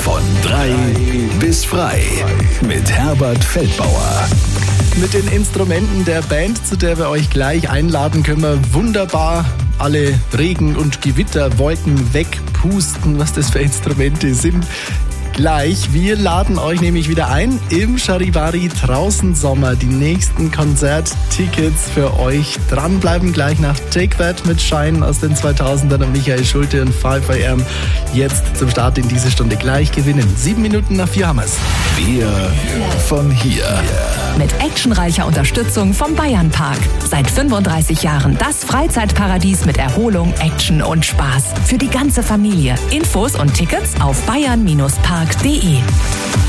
Von 3 bis frei mit Herbert Feldbauer. Mit den Instrumenten der Band, zu der wir euch gleich einladen, können wir wunderbar alle Regen- und Gewitterwolken wegpusten, was das für Instrumente sind. Gleich, wir laden euch nämlich wieder ein im Charivari Draußen Sommer. Die nächsten Konzerttickets für euch. Dranbleiben gleich nach Take That mit Shine aus den 2000ern und Michael Schulte und 5am. Jetzt zum Start in diese Stunde gleich gewinnen. 7 Minuten nach 4 haben wir's. Wir von hier. Mit actionreicher Unterstützung vom Bayernpark. Seit 35 Jahren das Freizeitparadies mit Erholung, Action und Spaß. Für die ganze Familie. Infos und Tickets auf bayern-park.de.